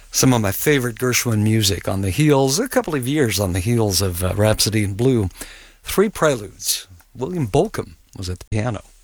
Some of my favorite Gershwin music on the heels, a couple of years on the heels of Rhapsody in Blue. Three Preludes. William Bolcom was at the piano.